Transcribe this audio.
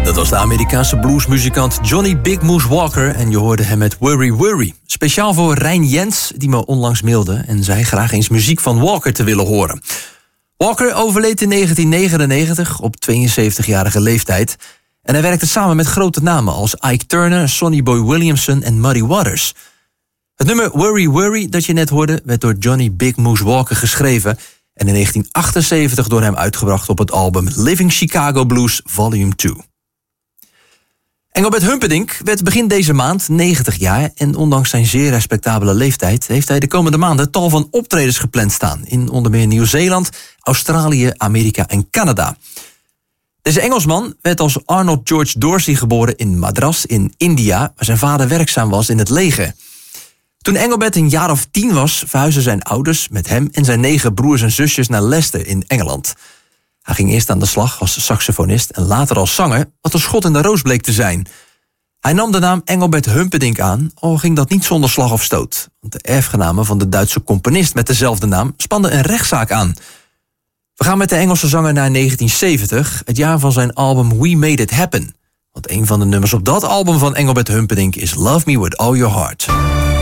Dat was de Amerikaanse bluesmuzikant Johnny Big Moose Walker en je hoorde hem met Worry Worry. Speciaal voor Rijn Jens, die me onlangs mailde en zei graag eens muziek van Walker te willen horen. Walker overleed in 1999 op 72-jarige leeftijd en hij werkte samen met grote namen als Ike Turner, Sonny Boy Williamson en Muddy Waters. Het nummer Worry Worry dat je net hoorde werd door Johnny Big Moose Walker geschreven en in 1978 door hem uitgebracht op het album Living Chicago Blues Volume 2. Engelbert Humperdinck werd begin deze maand 90 jaar en ondanks zijn zeer respectabele leeftijd heeft hij de komende maanden tal van optredens gepland staan in onder meer Nieuw-Zeeland, Australië, Amerika en Canada. Deze Engelsman werd als Arnold George Dorsey geboren in Madras in India, waar zijn vader werkzaam was in het leger. Toen Engelbert een jaar of 10 was, verhuisden zijn ouders met hem en zijn 9 broers en zusjes naar Leicester in Engeland. Hij ging eerst aan de slag als saxofonist en later als zanger, wat een schot in de roos bleek te zijn. Hij nam de naam Engelbert Humperdinck aan, al ging dat niet zonder slag of stoot. Want de erfgenamen van de Duitse componist met dezelfde naam spanden een rechtszaak aan. We gaan met de Engelse zanger naar 1970, het jaar van zijn album We Made It Happen. Want een van de nummers op dat album van Engelbert Humperdinck is Love Me With All Your Heart.